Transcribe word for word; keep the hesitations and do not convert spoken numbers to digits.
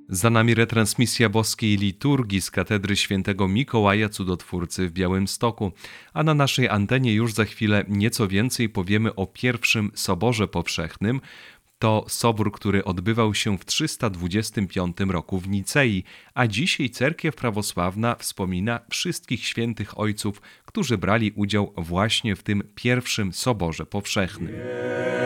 Za nami retransmisja boskiej liturgii z katedry świętego Mikołaja Cudotwórcy w Białymstoku, a na naszej antenie już za chwilę nieco więcej powiemy o pierwszym Soborze Powszechnym. To sobór, który odbywał się w trzysta dwudziestym piątym roku w Nicei, a dzisiaj cerkiew prawosławna wspomina wszystkich świętych ojców, którzy brali udział właśnie w tym pierwszym Soborze Powszechnym.